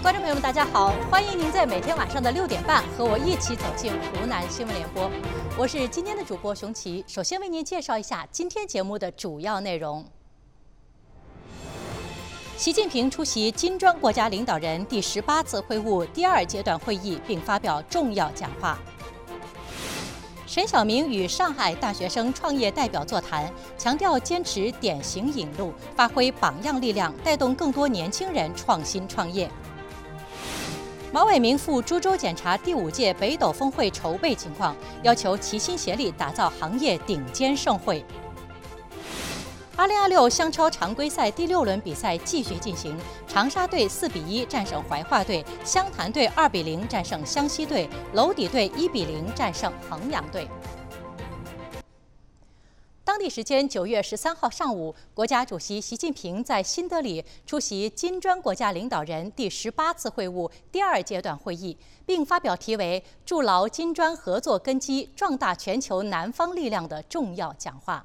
观众朋友们，大家好！欢迎您在每天晚上的6点半和我一起走进湖南新闻联播。我是今天的主播熊琪，首先为您介绍一下今天节目的主要内容。习近平出席金砖国家领导人第18次会晤第2阶段会议，并发表重要讲话。沈晓明与上海大学生创业代表座谈，强调坚持典型引路，发挥榜样力量，带动更多年轻人创新创业。毛伟明赴株洲检查第5届北斗峰会筹备情况，要求齐心协力打造行业顶尖盛会。2026湘超常规赛第6轮比赛继续进行，长沙队4比1战胜怀化队，湘潭队2比0战胜湘西队，娄底队1比0战胜衡阳队。当地时间9月13号上午，国家主席习近平在新德里出席金砖国家领导人第18次会晤第2阶段会议，并发表题为“筑牢金砖合作根基，壮大全球南方力量”的重要讲话。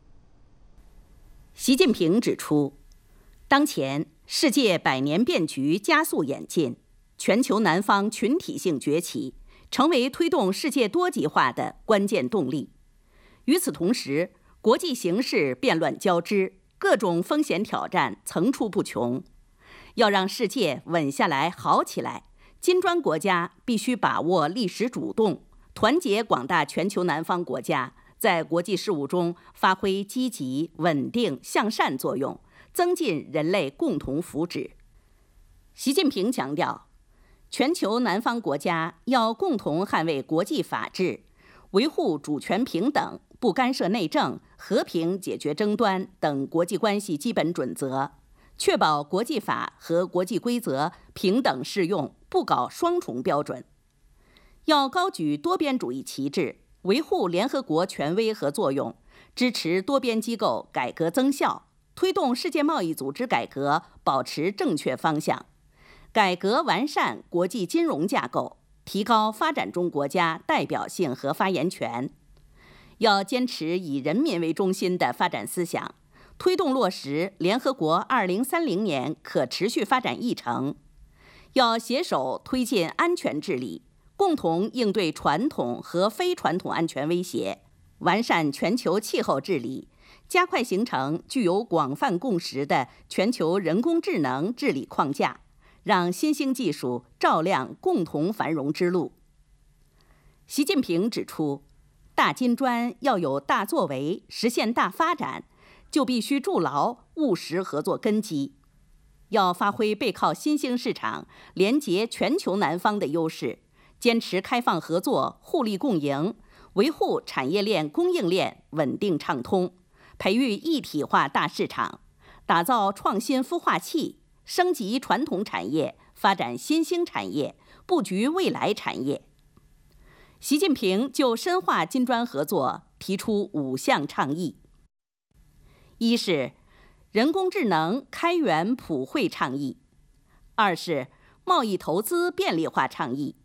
习近平指出，当前世界百年变局加速演进，全球南方群体性崛起，成为推动世界多极化的关键动力。与此同时，国际形势变乱交织，各种风险挑战层出不穷。要让世界稳下来、好起来，金砖国家必须把握历史主动，团结广大全球南方国家，在国际事务中发挥积极、稳定、向善作用，增进人类共同福祉。习近平强调，全球南方国家要共同捍卫国际法治，维护主权平等、不干涉内政、和平解决争端等国际关系基本准则，确保国际法和国际规则平等适用，不搞双重标准。要高举多边主义旗帜，维护联合国权威和作用，支持多边机构改革增效，推动世界贸易组织改革保持正确方向，改革完善国际金融架构，提高发展中国家代表性和发言权。要坚持以人民为中心的发展思想，推动落实联合国2030年可持续发展议程。要携手推进安全治理，共同应对传统和非传统安全威胁，完善全球气候治理，加快形成具有广泛共识的全球人工智能治理框架，让新兴技术照亮共同繁荣之路。习近平指出，大金砖要有大作为，实现大发展，就必须筑牢务实合作根基。要发挥背靠新兴市场、连结全球南方的优势，坚持开放合作、互利共赢，维护产业链、供应链稳定畅通，培育一体化大市场，打造创新孵化器，升级传统产业，发展新兴产业，布局未来产业。习近平就深化金砖合作提出5项倡议：一是人工智能开源普惠倡议；二是贸易投资便利化倡议；